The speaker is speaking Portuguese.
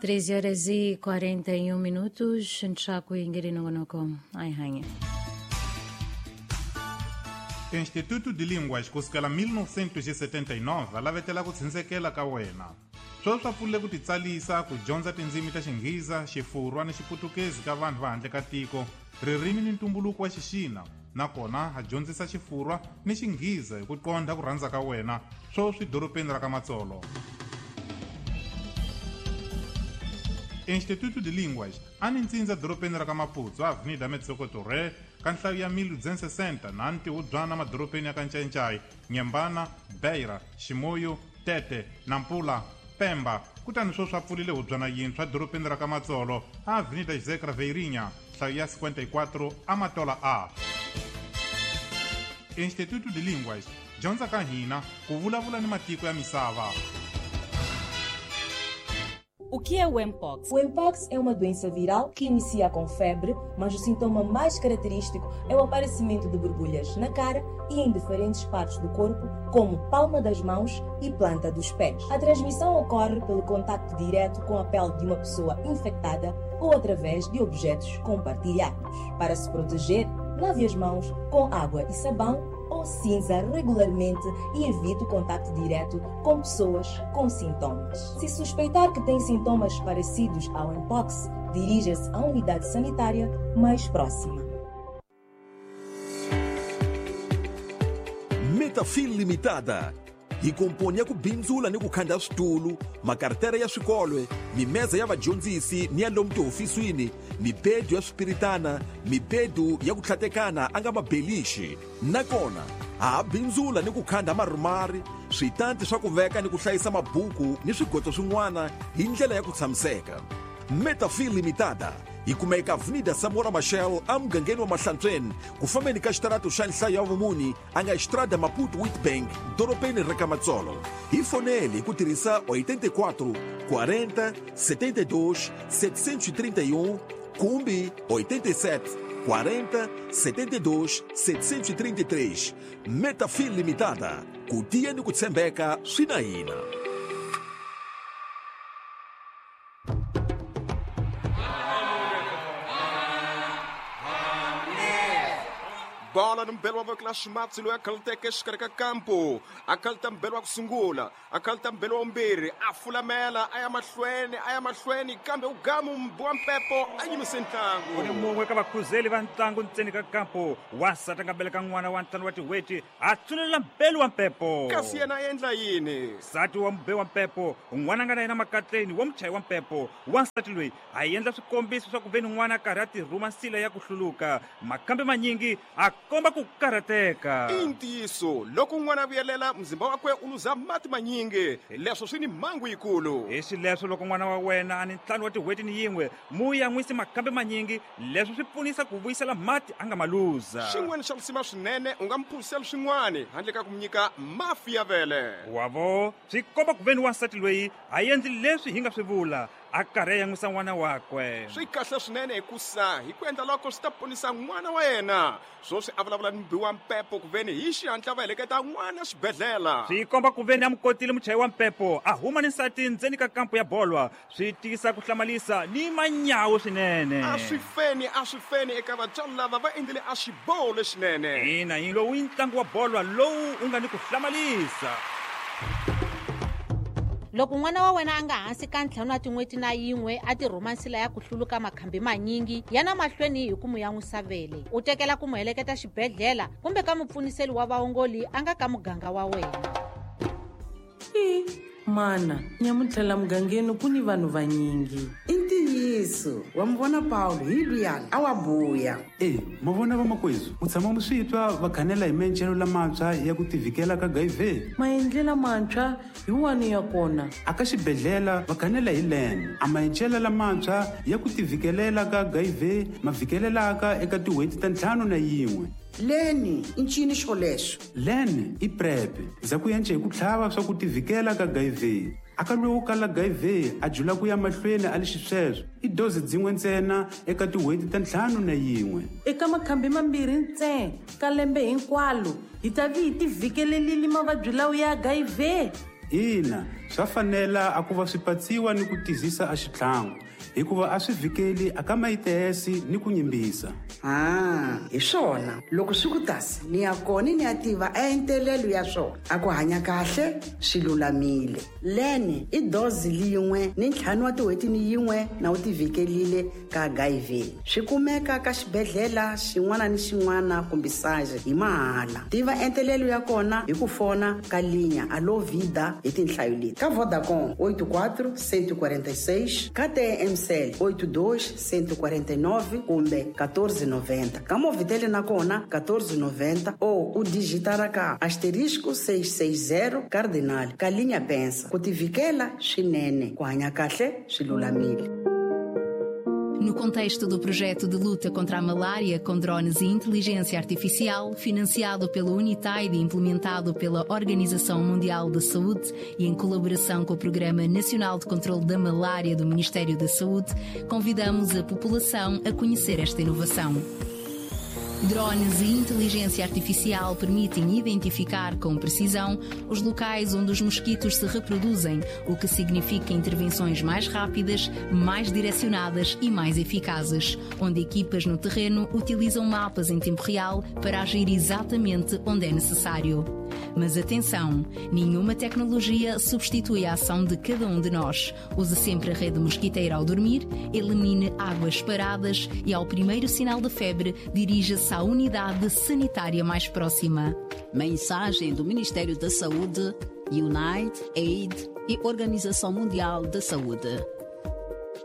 13h41, nchaku ingeri nongonoko. Ai hange. Instituto de Línguas kusukela 1979 lavetela ku tshindzekela ka wena. Sweswi swa pfulile ku titsalisa ku dyondza tindzimi ta Xingheza, Xifurwa ni Xiputukezi ka vanhu va handle ka tiko, ririmi ni ntumbuluko wa Xixina. Nakona ha dyondzisa Xifurwa ni Xingheza hi ku qondha ku rhandza ka wena sweswi dorobeni ra Kamatsolo. Instituto de Línguas a ni ntsindza dorobeni ra Kamaputsu, Avenida Metsokoto Re, ka nhlayo ya 1260 na ntihubyana madoropeni ya ka Ncayincayi, Nyembana, Beira, Ximoyo, Tete, Nampula, Pemba. Kutani sweswi swa pfulile hubyana yintshwa doropeni ra Kamatsolo, Avenida José Craveirinha, nhlayo ya 54 Amatola A. Instituto de Línguas, dyondza ka hina ku vulavula ni matiko ya misava. O que é o Mpox? O Mpox é uma doença viral que inicia com febre, mas o sintoma mais característico é o aparecimento de borbulhas na cara e em diferentes partes do corpo, como palma das mãos e planta dos pés. A transmissão ocorre pelo contacto direto com a pele de uma pessoa infectada ou através de objetos compartilhados. Para se proteger, lave as mãos com água e sabão ou cinza regularmente e evite o contacto direto com pessoas com sintomas. Se suspeitar que tem sintomas parecidos ao Mpox, dirija-se à unidade sanitária mais próxima. Metafil Limitada yi komponi ya ku bindzula ni ku khandla switulu, makartera ya swikolo, mimeza ya vadyondzisi ni ya lomu tihofisini, mibedu ya swipiritana, mibedu ya ku tlhatekana anga mabelixi. Nakona ha bindzula ni ku khandla marumari, switanti swa ku veka ni ku hlayisa mabuku ni swigoto swin'wana hi ndlela ya ku tshamiseka. Metafil Limitada yi kumeka Avenida Samora Machel amugangeni wa Mahlantsweni, ku fambeni ka xitarato xa nhlayo ya vumuni anga Estrada Maputo Witbank, doropeni ra Kamatsolo. Hi foneli ku tirhisa 84 40 72 731 kumbe 87 40 72 733. Metafil Limitada, ku tiya ni ku tshembeka swi na hina. Bola no mbelo wa clash match lo yakalteke xikari kampo, akalta mbelo wa kusungula, akalta mbelo wa mbirhi, afulamela aya mahlweni kambe ugamu mbwa mpepo anyimise ntlangu. Uni mungwe ka vakhuzeli va ntlangu ntseni ka kampo, wasata nga beleka n'wana wa ntlangu wa tiweti a tsulela mbelo wa mpepo. Kasi yena endla yini? Sati wa mbe wa mpepo, un'wana nga na yena makatleni wa muchayi wa mpepo, wansati loyi a endla swikombiso swa ku veni n'wana karhi a tirhuma nsila ya ku hluluka, makambe manyingi a komba ku karhateka. I ntiyiso, loko n'wana vuyelela mzimba wakwe u luza mati manyingi, leswo swi ni mhangu yikulu. Hi swileswo loko n'wana wa wena a ni ntlhanu wa tiweti ni yin'we mu ya n'wisi makambe manyingi, leswi swi pfunisa ku vuyisela mati a nga maluza. Xin'wana xa kusima swinene u nga mphurisela swin'wana handle ka ku mu nyika mafi ya vele. Wavo swi komba ku veni wansati loyi a endli leswi hi nga swi vula, a karhi ya n'wisa n'wana wakwe. Swi kahle swinene hikusa hi ku endla loko swi ta ponisa n'wana wa yena, swoswi a vulavula ni mbi wa mpepo ku veni hi xihatla va heleketa n'wana xibedhlela. Swi komba ku veni a mukotile muchayi wa mpepo a huma ni nsati ndzeni ka kampo ya bolwa, swi tisa ku hlamalisa ni manyawu swinene. A swi feni eka vatswari lava va endlile a xiboho lexinene. Ina hi lowu i ntlangu wa bolwa lowu u nga ni ku hlamalisa. Loko n'wana wa wena a nga hansi ka ntlhanu wa tin'weti na yin'we a tirhuma nsila ya ku hluluka makhambi manyingi, yana mahlweni hi ku mu ya n'wisa vele. U tekela ku mu heleketa xibedhlela kumbe ka mupfuniseli wa vaongoli a nga ka muganga wa wena. Mana, nyamutlhela mugangeni ku ni vanhu vanyingi. I ntiyiso, wa mi vona Paulo hi luyani a wa buya. Ma vona vamakwezu mu tshama mu swi twa va khanela hi maendlelo lamantshwa ya ku tivhikela ka HIV. Maendlela mantshwa hi wani ya kona? A ka xibedhlela va khanela hi LAN, a maendlelo lamantshwa ya ku tivhikelela ka HIV ma vhikelelaka eka tin'hweti ta 5 na 1. Leni i ncini xolexo? LAN i PrEP, za ku yanche hi ku tlhava swa ku tivhikela ka HIV. Aka lowu kala HIV a jula ku ya mahlweni a li xisweswo i dozi dzin'we ntsena eka tin'hweti ta 5 na 1. Eka makhambi mambirhi ntsena ka lembe hinkwalo hi ta vi hi tivhikelelile mavabyi lawa ya HIV. ina swa fanela a ku va swi patsiwa ni ku tizisa a xitlangu hikuva a swi vhikeli aka mayitesi ni ku nyimbisa. Hi swona loko swi ku tasi ni ya kona ni ya tiva entelelo ya swona a ku hanya kahle swi lulamile. Leni i dozi lin'we ni 5 wa tin'hweti ni yin'we na u tivhikelile ka HIV. Swi kumeka ka xibedhlele xin'wana ni xin'wana kumbe saje hi mahala. Tiva entelelo ya kona hi ku fona ka linya Alo Vida hi tinhlayo leti. Ka Vodacom 84 146, ka TMCell 82 149 kumbe 1490. Ka Movitel na kona 1490 ou o digitara ka asterisco 660 cardinal ka linha pensa ku tivikela swinene ku hanya kahle swi lulamile. No contexto do projeto de luta contra a malária com drones e inteligência artificial, financiado pela UNITAID e implementado pela Organização Mundial da Saúde e em colaboração com o Programa Nacional de Controlo da Malária do Ministério da Saúde, convidamos a população a conhecer esta inovação. Drones e inteligência artificial permitem identificar com precisão os locais onde os mosquitos se reproduzem, o que significa intervenções mais rápidas, mais direcionadas e mais eficazes, onde equipas no terreno utilizam mapas em tempo real para agir exatamente onde é necessário. Mas atenção, nenhuma tecnologia substitui a ação de cada um de nós. Use sempre a rede mosquiteira ao dormir, elimine águas paradas e ao primeiro sinal de febre dirija-se à unidade sanitária mais próxima. Mensagem do Ministério da Saúde, UNITAID e Organização Mundial da Saúde.